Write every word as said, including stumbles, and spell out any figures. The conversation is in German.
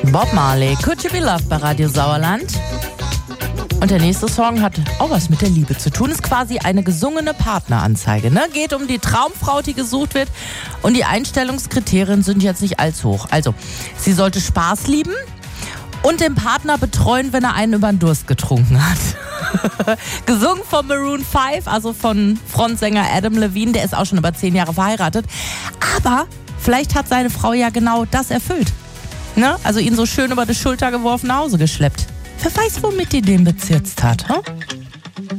Bob Marley, Could You Be Loved bei Radio Sauerland. Und der nächste Song hat auch was mit der Liebe zu tun. Ist quasi eine gesungene Partneranzeige. Ne? Geht um die Traumfrau, die gesucht wird. Und die Einstellungskriterien sind jetzt nicht allzu hoch. Also, sie sollte Spaß lieben und den Partner betreuen, wenn er einen über den Durst getrunken hat. Gesungen von Maroon fünf, also von Frontsänger Adam Levine. Der ist auch schon über zehn Jahre verheiratet. Aber vielleicht hat seine Frau ja genau das erfüllt. Ne? Also ihn so schön über die Schulter geworfen, nach Hause geschleppt. Wer weiß, womit die den bezirzt hat, hm?